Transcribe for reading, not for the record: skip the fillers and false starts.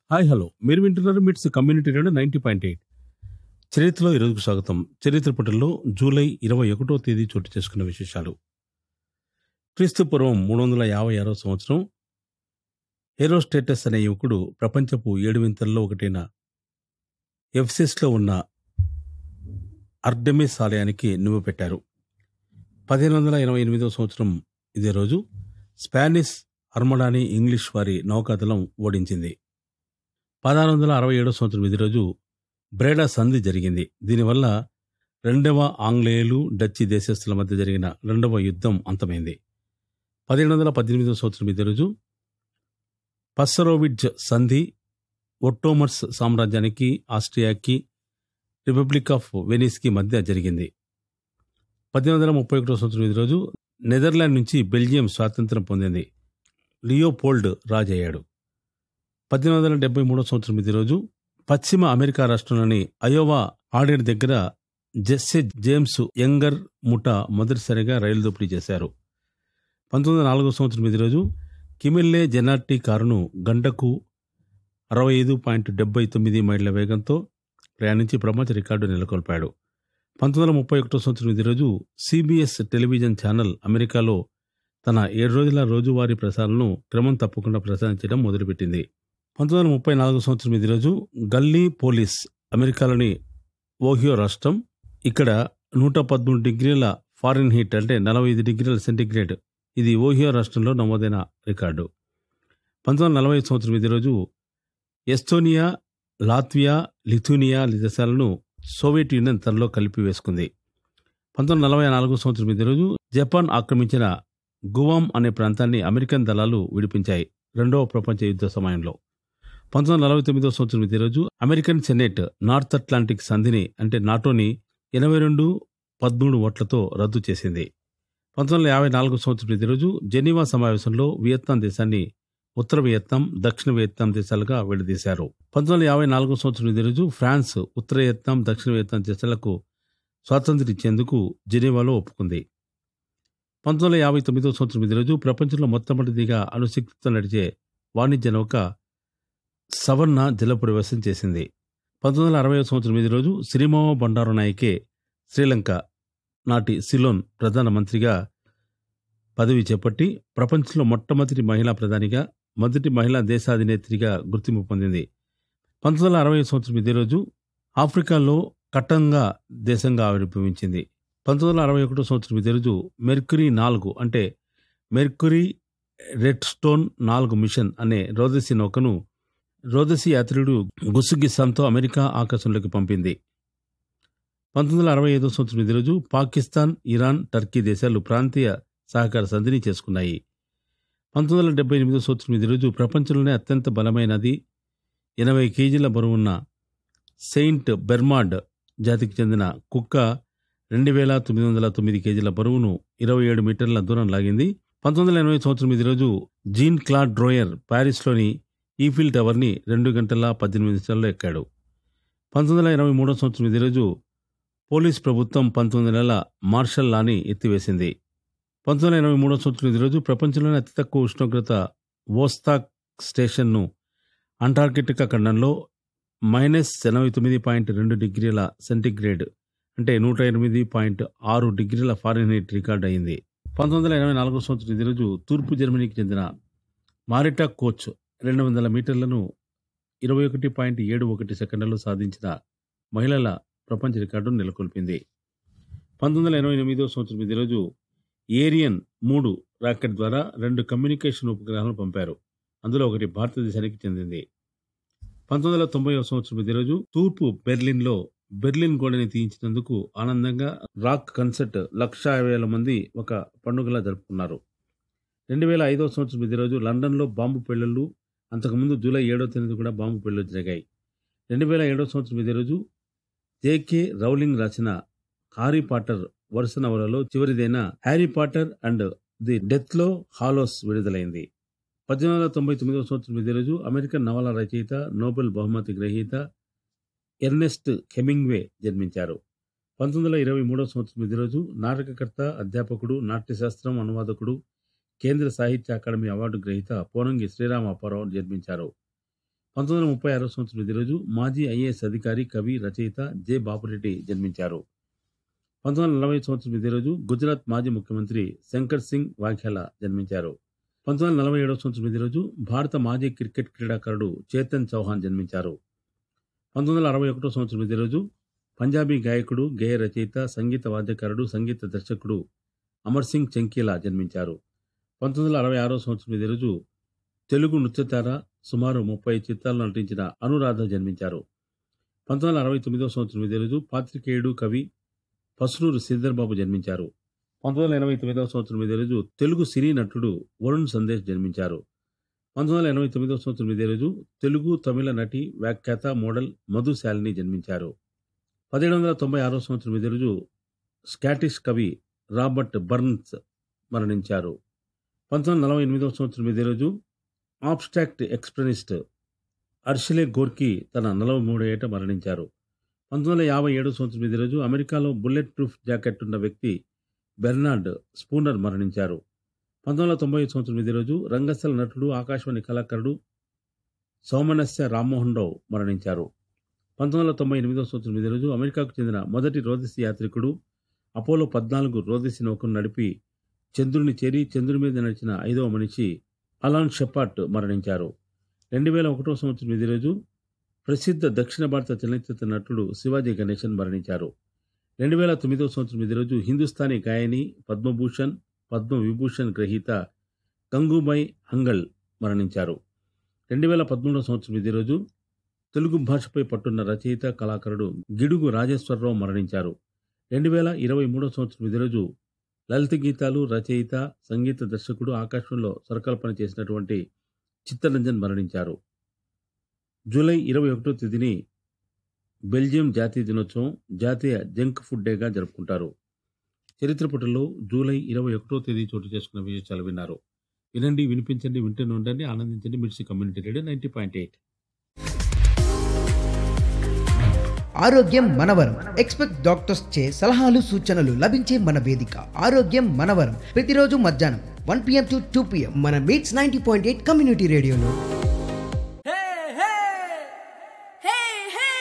Hi hello మీరు వింటున్నారు మిట్స్ కమ్యూనిటీ రేడియో 90.8. చరిత్రలో ఈరోజుకు స్వాగతం. చరిత్ర పుటల్లో జూలై 21వ తేదీ చోటు చేసుకున్న విశేషాలు. క్రీస్తు పూర్వం 356వ సంవత్సరం హెరోస్టేటస్ అనే యువకుడు ప్రపంచపు 7 వింతల్లో ఒకటైన ఎఫెసస్లో ఉన్న అర్టెమిస్ ఆలయానికి నిలువ పెట్టారు. 1588వ సంవత్సరం ఇదే రోజు స్పానిష్ అర్మడాని ఇంగ్లీష్ వారి నౌకాదళం ఓడించింది. 1667వ సంవత్సరం ఇదే రోజు బ్రేడా సంధి జరిగింది. దీనివల్ల రెండవ ఆంగ్లేయులు డచ్ దేశస్థుల మధ్య జరిగిన రెండవ యుద్ధం అంతమైంది. 1718వ సంవత్సరం ఇదే రోజు పస్సరోవిడ్జ్ సంధి ఒట్టోమన్స్ సామ్రాజ్యానికి, ఆస్ట్రియాకి, రిపబ్లిక్ ఆఫ్ వెనిస్కి మధ్య జరిగింది. 1831వ సంవత్సరం ఇదే రోజు నెదర్లాండ్ నుంచి బెల్జియం స్వాతంత్ర్యం పొందింది. లియోపోల్డ్ రాజయ్యాడు. 1873వ సంవత్సరం ఇదే రోజు పశ్చిమ అమెరికా రాష్ట్రంలోని అయోవా ఆడేరు దగ్గర జెస్సే జేమ్స్ యంగర్ ముఠా మొదటిసారిగా రైలు దోపిడీ చేశారు. 1904వ సంవత్సరం ఇదే రోజు కిమిల్లే జెనార్టీ కారును గంటకు 65.79 మైళ్ళ వేగంతో ప్రయాణించి ప్రపంచ రికార్డు నెలకొల్పాడు. 1931వ సంవత్సరం ఇదే రోజు సిబిఎస్ టెలివిజన్ ఛానల్ అమెరికాలో తన 7 రోజుల రోజువారీ ప్రసారాలను క్రమం తప్పకుండా ప్రసారించడం మొదలుపెట్టింది. 1934 సంవత్సరం ఇదే రోజు గల్లీ పోలీస్ అమెరికాలోని ఓహియో రాష్ట్రం. ఇక్కడ 113 డిగ్రీల ఫారెన్ హీట్ అంటే 45 డిగ్రీల సెంటిగ్రేడ్. ఇది ఓహియో రాష్ట్రంలో నమోదైన రికార్డు. 1940 సంవత్సరం ఇదే రోజు ఎస్తోనియా, లాత్వియా, లిథునియా దేశాలను సోవియట్ యూనియన్ తనలో కలిపి వేసుకుంది. 1944 సంవత్సరం ఇదే రోజు జపాన్ ఆక్రమించిన గువాం అనే ప్రాంతాన్ని అమెరికన్ దళాలు విడిపించాయి రెండవ ప్రపంచ యుద్ధ సమయంలో. 1949వ సంవత్సరం ఇదే రోజు అమెరికన్ సెనేట్ నార్త్ అట్లాంటిక్ సంధిని అంటే నాటోని 82-13 ఓట్లతో రద్దు చేసింది. 1954 సంవత్సరం ఇదే రోజు జెనీవా సమావేశంలో వియత్నాం దేశాన్ని ఉత్తర వియత్నాం, దక్షిణ వియత్నాం దేశాలుగా విడదీశారు. 1954 సంవత్సరం ఇదే రోజు ఫ్రాన్స్ ఉత్తర వియత్నాం, దక్షిణ వియత్నాం దేశాలకు స్వాతంత్ర్యం ఇచ్చేందుకు జెనీవాలో ఒప్పుకుంది. 1959వ సంవత్సరం ఇదే రోజు ప్రపంచంలో మొట్టమొదటిదిగా అణుశక్తితో నడిచే వాణిజ్య నౌక సవర్ణ జలప్రవేశం చేసింది. 1960వ సంవత్సరం ఇదే రోజు శ్రీమావ బండారునాయకే శ్రీలంక నాటి సిలోన్ ప్రధానమంత్రిగా పదవి చేపట్టి ప్రపంచంలో మొట్టమొదటి మహిళా ప్రధానిగా, మొదటి మహిళా దేశాధినేత్రిగా గుర్తింపు పొందింది. 1960వ సంవత్సరం ఇదే రోజు ఆఫ్రికాలో కటంగా దేశంగా ఆవిర్భవించింది. 1961వ సంవత్సరం ఇదే రోజు మెర్క్యూరీ 4 అంటే మెర్క్యూరీ రెడ్స్టోన్ 4 మిషన్ అనే రోదసీ నౌకను రోదసీ యాత్రికుడు గుస్సుగిస్సాంతో అమెరికా ఆకాశంలోకి పంపింది. 1965వ సంవత్సరం ఇదే రోజు పాకిస్తాన్, ఇరాన్, టర్కీ దేశాలు ప్రాంతీయ సహకార సంధిని చేసుకున్నాయి. 1978వ సంవత్సరం ఇదే రోజు ప్రపంచంలోనే అత్యంత బలమైనది 80 కేజీల బరువున్న సెయింట్ బెర్నార్డ్ జాతికి చెందిన కుక్క 2909 కేజీల బరువును 27 మీటర్ల దూరం లాగింది. 1980 సంవత్సరం ఇదే రోజు జీన్ క్లాడ్ డ్రోయర్ ప్యారిస్లోని ఈఫిల్ టవర్ని 2 గంటల 18 నిమిషాల్లో ఎక్కాడు. 1983 సంవత్సరం ఇదే రోజు పోలీస్ ప్రభుత్వం 19 నెలల మార్షల్ లాని ఎత్తివేసింది. 1983 సంవత్సరం ఇదే రోజు ప్రపంచంలోనే అతి తక్కువ ఉష్ణోగ్రత వోస్తాక్ స్టేషన్ను అంటార్కిటికా ఖండంలో -89.2 డిగ్రీల సెంటిగ్రేడ్ అంటే 108.6 డిగ్రీల ఫారెన్హీట్ రికార్డ్ అయింది. 1984 సంవత్సరం ఇదే రోజు తూర్పు జర్మనీకి చెందిన మారిటా కోచ్ 200 మీటర్లను 21.71 సెకండ్లలో సాధించిన మహిళల ప్రపంచ రికార్డును నెలకొల్పింది. 1988వ సంవత్సరం ఇదే రోజు ఏరియన్ 3 రాకెట్ ద్వారా 2 కమ్యూనికేషన్ ఉపగ్రహాలను పంపారు. అందులో ఒకటి భారతదేశానికి చెందింది. 1990వ సంవత్సరం ఇదే రోజు తూర్పు బెర్లిన్లో బెర్లిన్ గోడని తీయించినందుకు ఆనందంగా రాక్ కన్సర్ట్ 150,000 మంది ఒక పండుగలా జరుపుకున్నారు. 2005వ సంవత్సరం ఇదే రోజు లండన్లో బాంబు పేలుళ్లు, అంతకుముందు జూలై 7వ తేదీ కూడా బాంబు పేలుళ్లు జరిగాయి. 2007వ సంవత్సరం ఇదే రోజు జేకే రౌలింగ్ రాసిన హ్యారీ పాటర్ వరుస నవలలో చివరిదైన Harry Potter and the డెత్లో Hallows విడుదలైంది. 1899వ సంవత్సరం ఇదే రోజు అమెరికన్ నవల రచయిత, నోబెల్ బహుమతి గ్రహీత ఎర్నెస్ట్ హెమింగ్వే జన్మించారు. 1923వ సంవత్సరం ఇదే రోజు నాటకకర్త, అధ్యాపకుడు, నాట్యశాస్త్రం అనువాదకుడు, కేంద్ర సాహిత్య అకాడమీ అవార్డు గ్రహీత పోనంగి శ్రీరామ అప్పారావు జన్మించారు. 1936 సంవత్సరం ఇదే రోజు మాజీ ఐఏఎస్ అధికారి, కవి, రచయిత జె. బాపురెడ్డి జన్మించారు. 1940 సంవత్సరం ఇదే రోజు గుజరాత్ మాజీ ముఖ్యమంత్రి శంకర్ సింగ్ వాఘేలా జన్మించారు. 1947 సంవత్సరం ఇదే రోజు భారత మాజీ క్రికెట్ క్రీడాకారుడు చేతన్ చౌహాన్ జన్మించారు. 1961 సంవత్సరం ఇదే రోజు పంజాబీ గాయకుడు, గేయ రచయిత, సంగీత వాద్యకారుడు, సంగీత దర్శకుడు అమర్ సింగ్ చంకీలా జన్మించారు. 1966 సంవత్సరం ఇదే రోజు తెలుగు నృత్యతార, సుమారు 30 చిత్రాలను నటించిన అనురాధ జన్మించారు. 1969 సంవత్సరం ఇదే రోజు పాత్రికేయుడు, కవి పసునూరు శ్రీధర్ బాబు జన్మించారు. 1989 సంవత్సరం ఇదే రోజు తెలుగు సినీ నటుడు వరుణ్ సందేశ్ జన్మించారు. 1989 సంవత్సరం ఇదే రోజు తెలుగు, తమిళ నటి, వ్యాఖ్యాత, మోడల్ మధు శాలిని జన్మించారు. 1796 సంవత్సరం ఇదే రోజు స్కాటిష్ కవి రాబర్ట్ బర్న్స్ మరణించారు. 1948 సంవత్సరం ఇదే రోజు ఆబ్స్ట్రాక్ట్ ఎక్స్ప్రెనిస్ట్ అర్షిలే గోర్కీ తన 43 ఏట మరణించారు. 1957 సంవత్సరం ఇదే రోజు అమెరికాలో బుల్లెట్ ప్రూఫ్ జాకెట్ ఉన్న వ్యక్తి బెర్నార్డ్ స్పూనర్ మరణించారు. 1990 సంవత్సరం ఇదే రోజు రంగస్థల నటుడు, ఆకాశవాణి కళాకారుడు సౌమనస్య రామ్మోహన్ రావు మరణించారు. 1998 సంవత్సరం ఇదే రోజు అమెరికాకు చెందిన మొదటి రోదసి యాత్రికుడు, అపోలో 14 రోదసి నౌకను నడిపి చంద్రుని చేరి చంద్రుని మీద నడిచిన 5వ మనిషి అలాన్ షెపార్ట్ మరణించారు. 2001 సంవత్సరం ఇదే రోజు ప్రసిద్ధ దక్షిణ భారత చలనచిత్ర నటుడు శివాజీ గణేశన్ మరణించారు. 2009 సంవత్సరం ఇదే రోజు హిందుస్థానీ గాయని, పద్మభూషణ్, పద్మ విభూషణ్ గ్రహీత గంగూబాయి హంగల్ మరణించారు. 2013 సంవత్సరం ఇదే రోజు తెలుగు భాషపై పట్టున్న రచయిత, కళాకారుడు గిడుగు రాజేశ్వరరావు మరణించారు. 2023 సంవత్సరం ఇదే రోజు లలిత గీతాలు రచయిత, సంగీత దర్శకుడు, ఆకాశంలో స్వరకల్పన చేసినటువంటి చిత్తరంజన్ మరణించారు. జూలై 21 తేదీని బెల్జియం జాతీయ దినోత్సవం, జాతీయ జంక్ ఫుడ్ డేగా జరుపుకుంటారు. చరిత్ర పుటల్లో జూలై 21 తేదీ చోటు చేసుకున్న విషయాలు విన్నారు. వినండి, వినిపించండి, వింటూనే ఉండండి, ఆనందించండి. మిర్చి కమ్యూనిటీ రేడియో 90.8. ఆరోగ్యం మనవరం. ఎక్స్పెక్ట్ డాక్టర్స్ చే సలహాలు, సూచనలు లభించే మన వేదిక ఆరోగ్యం మనవరం. ప్రతిరోజు మధ్యాహ్నం 1 PM to 2 PM మన మీట్స్ 90.8 కమ్యూనిటీ రేడియోలో.